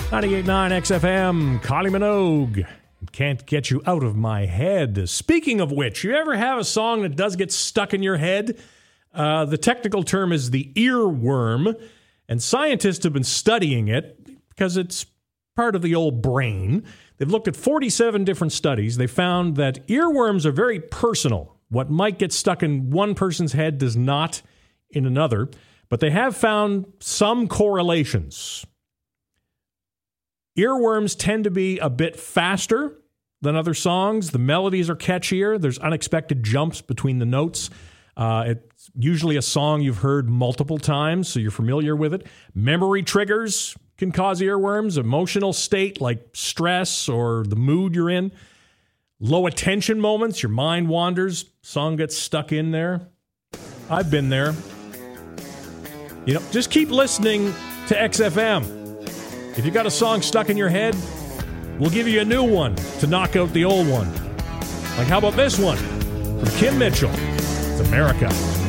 98.9 XFM, Kylie Minogue. Can't get you out of my head. Speaking of which, you ever have a song that does get stuck in your head? The technical term is the earworm, and scientists have been studying it because it's part of the old brain. They've looked at 47 different studies. They found that earworms are very personal. What might get stuck in one person's head does not in another, but they have found some correlations. Earworms tend to be a bit faster than other songs. The melodies are catchier. There's unexpected jumps between the notes. It's usually a song you've heard multiple times, so you're familiar with it. Memory triggers can cause earworms. Emotional state like stress or the mood you're in. Low attention moments, your mind wanders. Song gets stuck in there. I've been there. You know, just keep listening to XFM. If you got a song stuck in your head, we'll give you a new one to knock out the old one. Like, how about this one from Kim Mitchell? It's America.